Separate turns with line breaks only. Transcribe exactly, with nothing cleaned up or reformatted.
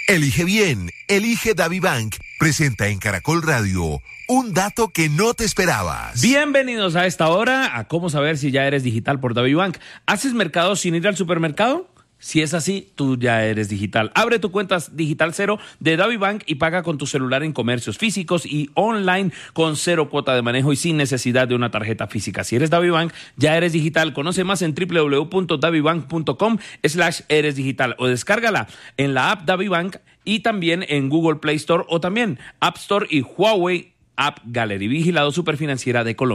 Elige bien, elige DaviBank. Presenta en Caracol Radio un dato que no te esperabas.
Bienvenidos a esta hora a cómo saber si ya eres digital por DaviBank. ¿Haces mercado sin ir al supermercado? Si es así, tú ya eres digital. Abre tu cuenta digital cero de DaviBank y paga con tu celular en comercios físicos y online con cero cuota de manejo y sin necesidad de una tarjeta física. Si eres DaviBank, ya eres digital. Conoce más en doble u doble u doble u punto davibank punto com slash eres digital o descárgala en la app DaviBank y también en Google Play Store o también App Store y Huawei App Gallery. Vigilado Superfinanciera de Colombia.